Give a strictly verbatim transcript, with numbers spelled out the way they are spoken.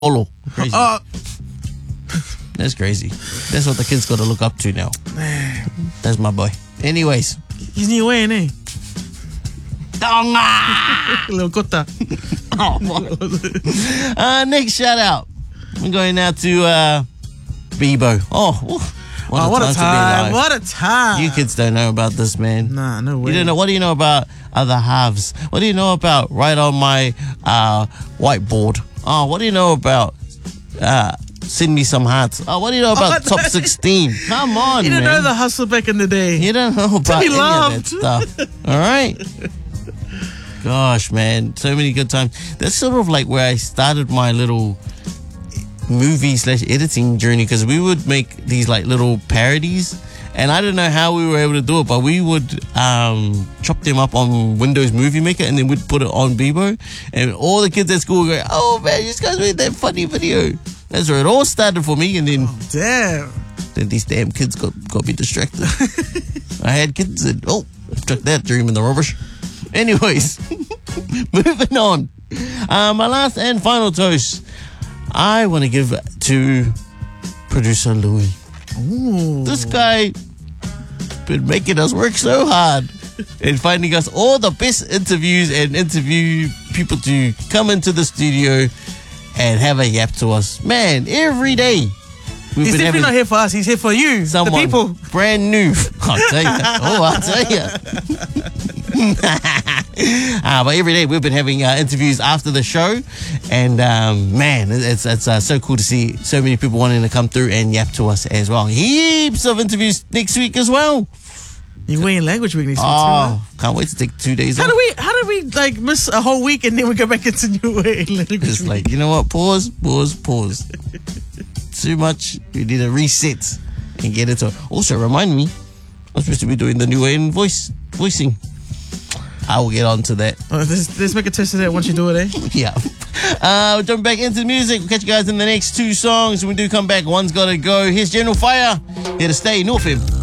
Olo. Crazy. Uh, That's crazy. That's what the kids got to look up to now. Man. That's my boy. Anyways. He's new way, ain't he? Tonga! Little kota. Oh, uh, next shout out. I'm going now to uh, Bebo. Oh, what, oh, a, what time a time. What a time. You kids don't know about this, man. Nah, no way. You don't know. What do you know about other halves? What do you know about right on my uh, whiteboard? Oh, what do you know about uh, send me some hearts? Oh, what do you know about Oh, top sixteen? Come on, You didn't man. know the hustle back in the day. You don't know about any loved. of that stuff. All right. Gosh, man, so many good times. That's sort of like where I started my little movie slash editing journey, because we would make these like little parodies, and I don't know how we were able to do it, but we would um, chop them up on Windows Movie Maker, and then we'd put it on Bebo, and all the kids at school would go, "Oh man, you guys made that funny video." That's where it all started for me, and then Oh, damn. then these damn kids got got me distracted. I had kids and oh, I took that dream in the rubbish. Anyways, moving on. Uh, my last and final toast, I want to give to producer Louis. Ooh. This guy been making us work so hard and finding us all the best interviews and interview people to come into the studio and have a yap to us. Man, every day. We've He's been definitely having not here for us. He's here for you, someone the people. brand new. I'll tell you. Oh, I'll tell you. uh, but every day we've been having uh, interviews after the show, and um, man, it's it's uh, so cool to see so many people wanting to come through and yap to us as well. Heaps of interviews next week as well. You're in language week next week too, Oh, can't wait to take two days How off. do we how do we like miss a whole week and then we go back into new way language It's week? like, you know what? Pause, pause, pause. Too much. We need a reset and get it on. Also, remind me, I'm supposed to be doing the new way in voice voicing. I will get on to that. Oh, let's, let's make a test of that once you do it, eh? Yeah. Uh, we'll jump back into the music. We'll catch you guys in the next two songs. When we do come back, one's got to go. Here's General Fire. Here to stay, North End.